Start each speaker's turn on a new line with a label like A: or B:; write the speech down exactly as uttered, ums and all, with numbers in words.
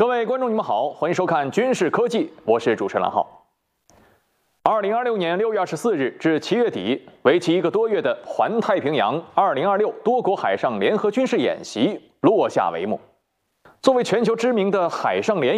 A: 位观众，你们好，欢迎收看《军事科技》，我是主持人蓝浩。二零二六年六月二十四日至七月底，为期一个多月的环太平洋二零二六多国海上联合军事演习落下帷幕。作为全球知名的海上联